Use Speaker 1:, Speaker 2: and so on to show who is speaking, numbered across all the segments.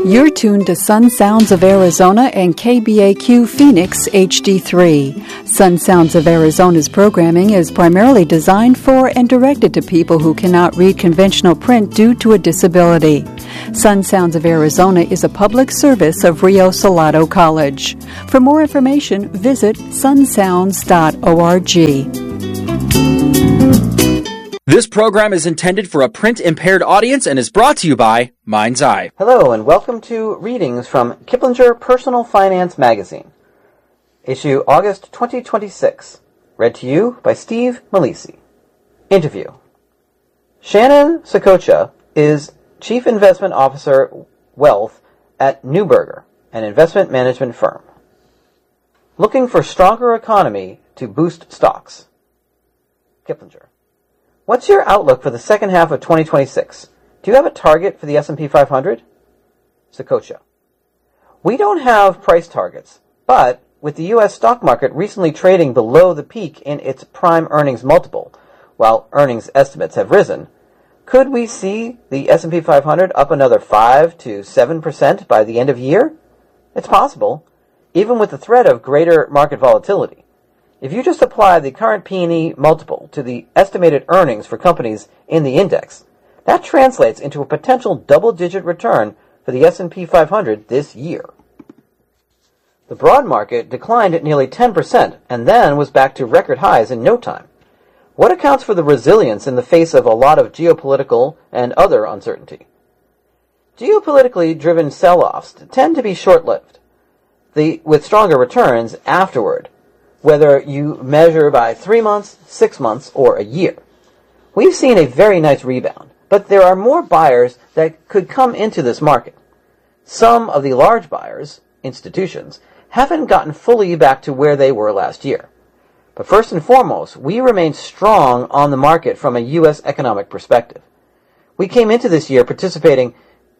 Speaker 1: You're tuned to Sun Sounds of Arizona and KBAQ Phoenix HD3. Sun Sounds of Arizona's programming is primarily designed for and directed to people who cannot read conventional print due to a disability. Sun Sounds of Arizona is a public service of Rio Salado College. For more information, visit sunsounds.org.
Speaker 2: This program is intended for a print-impaired audience and is brought to you by Mind's Eye.
Speaker 3: Hello, and welcome to readings from Kiplinger Personal Finance Magazine, issue August 2026, read to you by Steve Malisi. Interview. Shannon Sokocha is Chief Investment Officer Wealth at Neuberger, an investment management firm. Looking for stronger economy to boost stocks. Kiplinger. What's your outlook for the second half of 2026? Do you have a target for the S&P 500? Sokocha. We don't have price targets, but with the U.S. stock market recently trading below the peak in its prime earnings multiple, while earnings estimates have risen, could we see the S&P 500 up another 5 to 7% by the end of year? It's possible, even with the threat of greater market volatility. If you just apply the current P/E multiple to the estimated earnings for companies in the index, that translates into a potential double-digit return for the S&P 500 this year. The broad market declined at nearly 10% and then was back to record highs in no time. What accounts for the resilience in the face of a lot of geopolitical and other uncertainty? Geopolitically driven sell-offs tend to be short-lived, with stronger returns afterward, whether you measure by 3 months, 6 months, or a year. We've seen a very nice rebound, but there are more buyers that could come into this market. Some of the large buyers, institutions, haven't gotten fully back to where they were last year. But first and foremost, we remain strong on the market from a U.S. economic perspective. We came into this year anticipating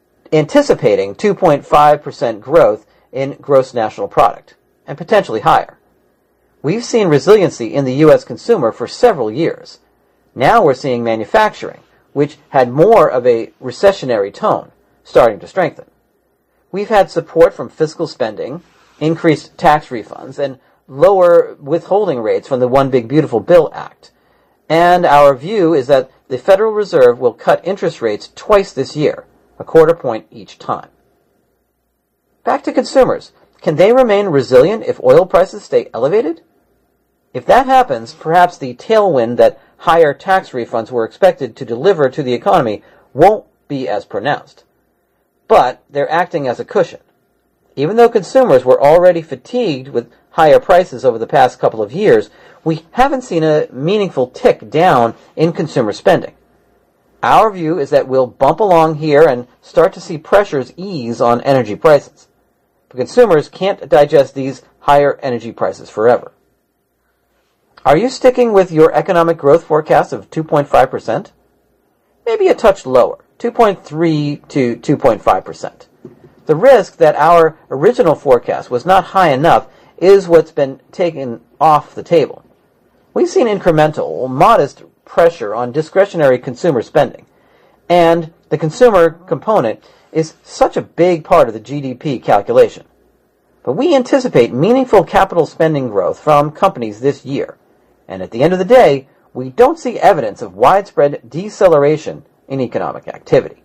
Speaker 3: 2.5% growth in gross national product, and potentially higher. We've seen resiliency in the U.S. consumer for several years. Now we're seeing manufacturing, which had more of a recessionary tone, starting to strengthen. We've had support from fiscal spending, increased tax refunds, and lower withholding rates from the One Big Beautiful Bill Act. And our view is that the Federal Reserve will cut interest rates twice this year, a quarter point each time. Back to consumers. Can they remain resilient if oil prices stay elevated? If that happens, perhaps the tailwind that higher tax refunds were expected to deliver to the economy won't be as pronounced. But they're acting as a cushion. Even though consumers were already fatigued with higher prices over the past couple of years, we haven't seen a meaningful tick down in consumer spending. Our view is that we'll bump along here and start to see pressures ease on energy prices. But consumers can't digest these higher energy prices forever. Are you sticking with your economic growth forecast of 2.5%? Maybe a touch lower, 2.3 to 2.5%. The risk that our original forecast was not high enough is what's been taken off the table. We've seen incremental, modest pressure on discretionary consumer spending, and the consumer component is such a big part of the GDP calculation. But we anticipate meaningful capital spending growth from companies this year. And at the end of the day, we don't see evidence of widespread deceleration in economic activity.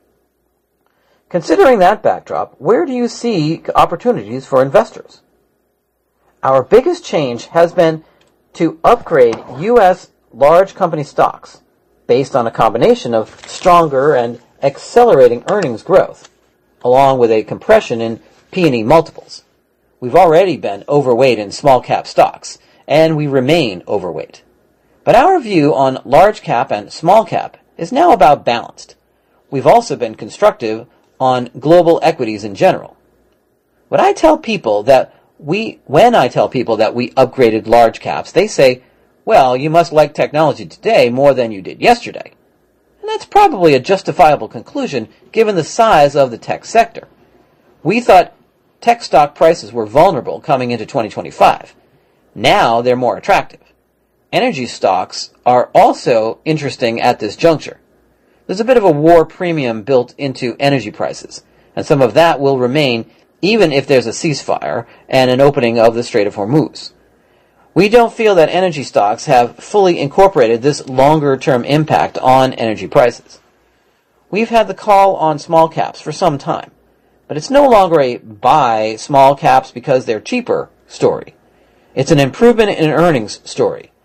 Speaker 3: Considering that backdrop, where do you see opportunities for investors? Our biggest change has been to upgrade U.S. large company stocks based on a combination of stronger and accelerating earnings growth, along with a compression in P/E multiples. We've already been overweight in small cap stocks, and we remain overweight. But our view on large cap and small cap is now about balanced. We've also been constructive on global equities in general. When I tell people that we upgraded large caps, they say, well, you must like technology today more than you did yesterday. And that's probably a justifiable conclusion given the size of the tech sector. We thought tech stock prices were vulnerable coming into 2025. Now they're more attractive. Energy stocks are also interesting at this juncture. There's a bit of a war premium built into energy prices, and some of that will remain even if there's a ceasefire and an opening of the Strait of Hormuz. We don't feel that energy stocks have fully incorporated this longer-term impact on energy prices. We've had the call on small caps for some time, but it's no longer a buy small caps because they're cheaper story. It's an improvement in earnings story.